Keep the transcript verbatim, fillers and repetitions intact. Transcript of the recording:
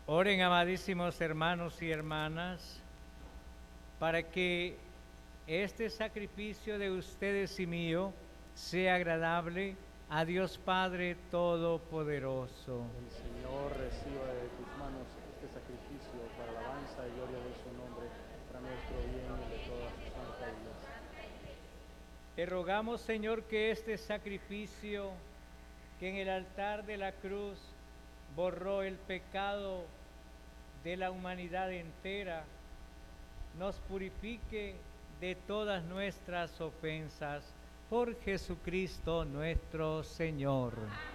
Oren, amadísimos hermanos y hermanas, para que este sacrificio de ustedes y mío sea agradable a Dios Padre Todopoderoso. El Señor reciba de tus manos este sacrificio para alabanza y gloria de su nombre, para nuestro bien y de toda su santa iglesia. Te rogamos, Señor, que este sacrificio que en el altar de la cruz borró el pecado de la humanidad entera, nos purifique de todas nuestras ofensas por Jesucristo nuestro Señor.